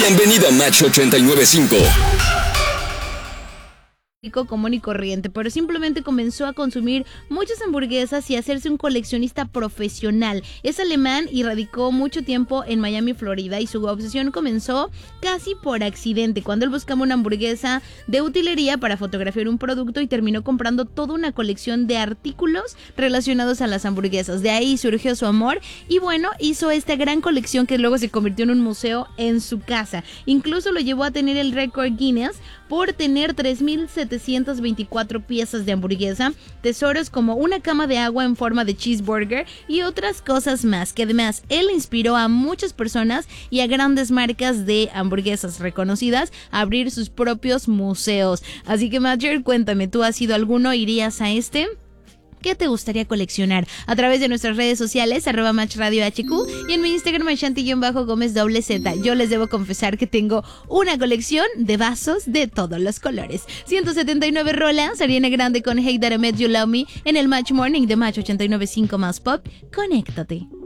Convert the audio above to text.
Bienvenido a Match 89.5. Común y corriente, pero simplemente comenzó a consumir muchas hamburguesas y a hacerse un coleccionista profesional. Es alemán y radicó mucho tiempo en Miami, Florida, y su obsesión comenzó casi por accidente, cuando él buscaba una hamburguesa de utilería para fotografiar un producto y terminó comprando toda una colección de artículos relacionados a las hamburguesas. De ahí surgió su amor y bueno, hizo esta gran colección que luego se convirtió en un museo en su casa. Incluso lo llevó a tener el récord Guinness por tener 3,724 piezas de hamburguesa, tesoros como una cama de agua en forma de cheeseburger y otras cosas más, que además él inspiró a muchas personas y a grandes marcas de hamburguesas reconocidas a abrir sus propios museos. Así que Matcher, cuéntame, ¿tú has ido a alguno? ¿Irías a este? ¿Qué te gustaría coleccionar? A través de nuestras redes sociales, @MatchRadioHQ, y en mi Instagram, Ashanti_Gómez_Z. Yo les debo confesar que tengo una colección de vasos de todos los colores. 179 rolas, Ariana Grande con Hey That I Met You Love Me, en el Match Morning de Match 89.5 más Pop. Conéctate.